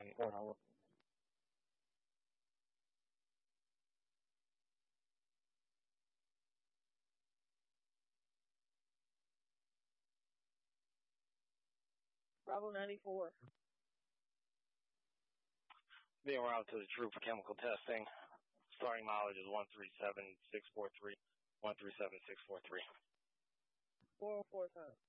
94. Bravo 94. Being routed to the troop for chemical testing. Starting mileage is 137643. 137643. 404 time.